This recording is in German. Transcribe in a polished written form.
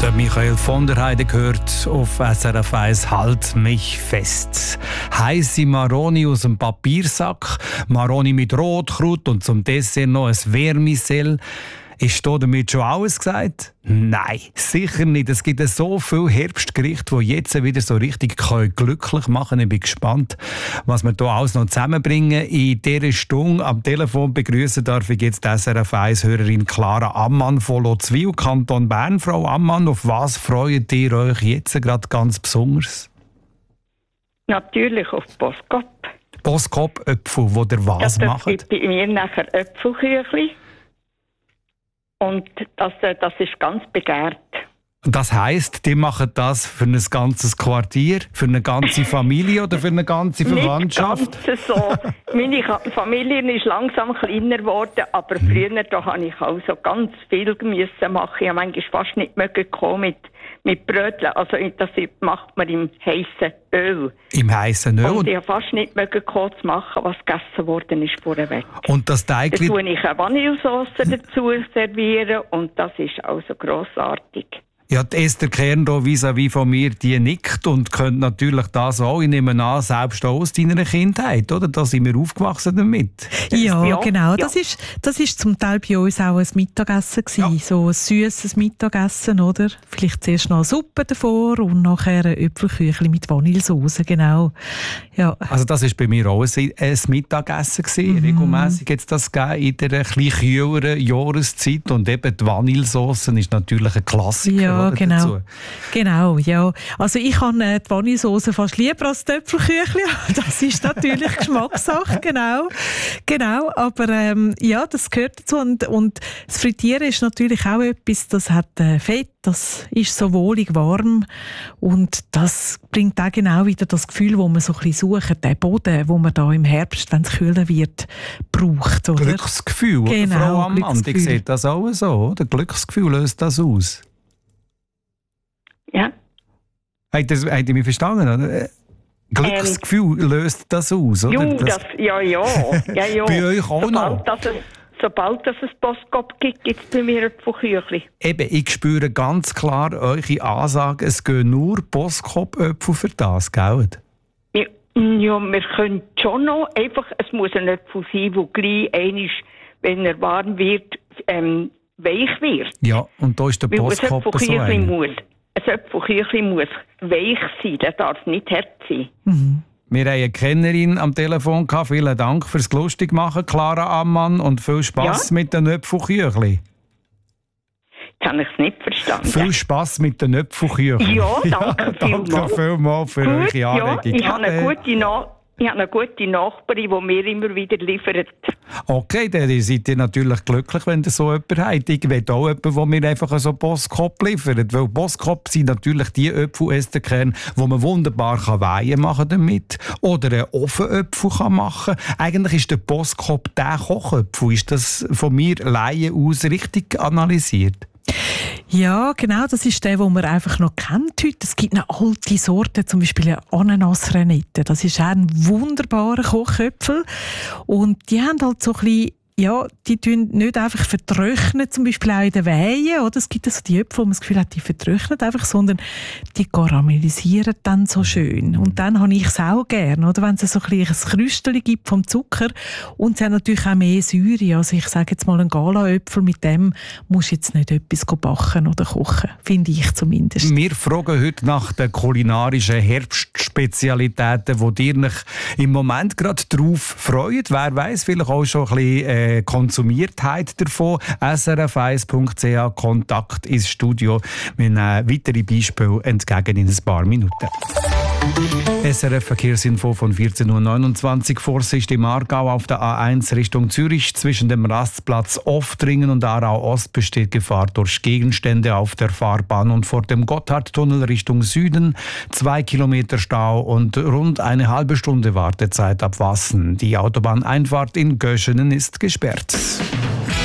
Der Michael von der Heide gehört auf SRF 1 «Halt mich fest». Heisse Maroni aus dem Papiersack, Maroni mit Rotkraut und zum Dessert noch ein Vermicelle. Ist da damit schon alles gesagt? Nein, sicher nicht. Es gibt so viele Herbstgerichte, die jetzt wieder so richtig glücklich machen können. Ich bin gespannt, was wir hier alles noch zusammenbringen. In dieser Stunde am Telefon begrüßen darf ich jetzt die SRF 1-Hörerin Clara Ammann von Lotzwil, Kanton Bern. Frau Ammann, auf was freut ihr euch jetzt gerade ganz besonders? Natürlich auf Boskop. Boskop-Äpfel, die ihr was macht? Es gibt bei mir nachher Äpfelküchli. Und das ist ganz begehrt. Das heisst, die machen das für ein ganzes Quartier, für eine ganze Familie oder für eine ganze Verwandtschaft? Nicht ganz so. Meine Familie ist langsam kleiner geworden, aber früher da habe ich also ganz viel müssen machen. Ich habe manchmal fast nicht kommen mit Brötchen. Also das macht man im heißen Öl. Im heißen Öl? Und ich habe fast nicht kommen zu machen, was gegessen worden ist vorweg. Und das Teigli... Da tue ich eine Vanillesauce dazu servieren und das ist also grossartig. Ja, die Esther Kern hier vis-à-vis von mir, die nickt und könnte natürlich das auch, ich nehme an, selbst auch aus deiner Kindheit, oder? Da sind wir aufgewachsen damit. Ja, genau. Ja. Das ist zum Teil bei uns auch ein Mittagessen gewesen. Ja. So ein süßes Mittagessen, oder? Vielleicht zuerst noch eine Suppe davor und nachher ein Äpfelküchli mit Vanillesauce, genau. Ja. Also das war bei mir auch ein Mittagessen gewesen. Regelmässig hat es das gegeben in der etwas kühleren Jahreszeit und eben die Vanillesauce ist natürlich ein Klassiker. Ja. Genau, ja. Also ich habe die Vanillesauce fast lieber als die Äpfelküchli. Das ist natürlich Geschmackssache, genau. Aber ja, das gehört dazu. Und das Frittieren ist natürlich auch etwas, das hat Fett, das ist so wohlig warm und das bringt auch genau wieder das Gefühl, wo man so ein bisschen sucht, den Boden, wo man da im Herbst, wenn es kühler wird, braucht. Oder? Glücksgefühl, genau, Frau Ammann, die sieht das auch so, oder? Glücksgefühl löst das aus. Ja. Habt ihr mich verstanden? Oder? Glücksgefühl löst das aus, oder? Ja. Bei euch auch noch? Sobald es Boskop gibt, gibt es bei mir Äpfelküchli. Eben, ich spüre ganz klar eure Ansage, es gehen nur Boskop-Äpfel für das, gell? Ja, wir können schon noch, einfach, es muss ein Äpfel sein, der gleich einmal, wenn er warm wird, weich wird. Ja, und da ist der Boskop so ein. Ein Äpfelküchli muss weich sein, der darf nicht hart sein. Wir haben eine Kennerin am Telefon gehabt. Vielen Dank fürs Lustigmachen, Clara Ammann, und viel Spass mit den Äpfelküchli. Jetzt habe ich es nicht verstanden. Viel Spass mit den Äpfelküchli. Ja, danke vielmals für eure Anregung. Ich habe eine gute Nachbarin, die mir immer wieder liefert. Okay, dann seid ihr natürlich glücklich, wenn ihr so jemanden habt. Ich will auch jemanden, der mir einfach so Boskop liefert. Weil Boskop sind natürlich die Äpfelästerkerne, die man wunderbar Weihen machen damit. Oder einen Ofenäpfel machen kann. Eigentlich ist der Boskop der Kochäpfel. Ist das von mir Laien aus richtig analysiert? Ja, genau, das ist der, den man einfach noch kennt heute. Es gibt eine alte Sorte, zum Beispiel eine Ananasrenette. Das ist auch ein wunderbarer Kochäpfel. Und die haben halt so ein bisschen, ja, die tun nicht einfach vertrocknen, zum Beispiel auch in den Wehen, oder? Es gibt also die Äpfel, wo man das Gefühl hat, die vertrocknen einfach, sondern die karamellisieren dann so schön. Und dann habe ich es auch gerne, oder? Wenn es so ein kleines Krüstchen gibt vom Zucker. Und sie haben natürlich auch mehr Säure. Also ich sage jetzt mal, ein Galaäpfel, mit dem musst du jetzt nicht etwas backen oder kochen. Finde ich zumindest. Wir fragen heute nach den kulinarischen Herbstspezialitäten, die ihr euch im Moment gerade drauf freut. Wer weiss, vielleicht auch schon ein bisschen Konsumiertheit davon. srf1.ch, Kontakt ins Studio. Wir nehmen weitere Beispiele entgegen in ein paar Minuten. SRF Verkehrsinfo von 14.29 Uhr. Vorsicht im Aargau auf der A1 Richtung Zürich. Zwischen dem Rastplatz Oftringen und Aarau Ost besteht Gefahr durch Gegenstände auf der Fahrbahn und vor dem Gotthardtunnel Richtung Süden 2 Kilometer Stau und rund eine halbe Stunde Wartezeit ab Wassen. Die Autobahneinfahrt in Göschenen ist gesperrt.